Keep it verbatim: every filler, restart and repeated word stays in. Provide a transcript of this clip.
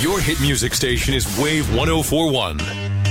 Your hit music station is Wave one oh four one.